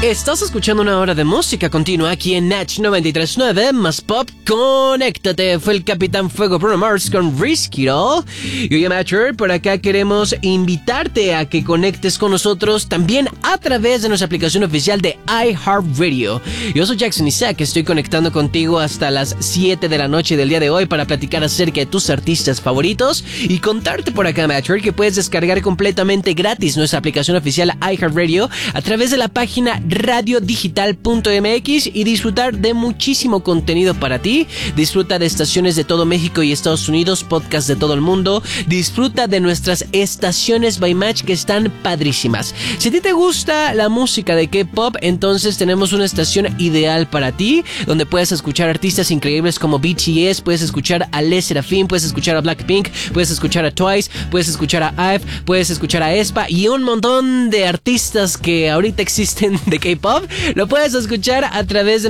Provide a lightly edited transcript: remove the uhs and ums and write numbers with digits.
Estás escuchando una hora de música continua aquí en Natch 93.9 más pop. Conéctate, fue el Capitán Fuego Bruno Mars con Risk It All. Y oye, Matcher, por acá queremos invitarte a que conectes con nosotros también a través de nuestra aplicación oficial de iHeartRadio. Yo soy Jackson Isaac, estoy conectando contigo hasta las 7 de la noche del día de hoy para platicar acerca de tus artistas favoritos y contarte por acá, Matcher, que puedes descargar completamente gratis nuestra aplicación oficial iHeartRadio a través de la página radiodigital.mx y disfrutar de muchísimo contenido para ti. Disfruta de estaciones de todo México y Estados Unidos, podcasts de todo el mundo. Disfruta de nuestras estaciones by Match que están padrísimas. Si a ti te gusta la música de K-pop, entonces tenemos una estación ideal para ti, donde puedes escuchar artistas increíbles como BTS, puedes escuchar a Les Sserafim, puedes escuchar a Blackpink, puedes escuchar a Twice, puedes escuchar a IVE, puedes escuchar a aespa y un montón de artistas que ahorita existen de K-pop. Lo puedes escuchar a través de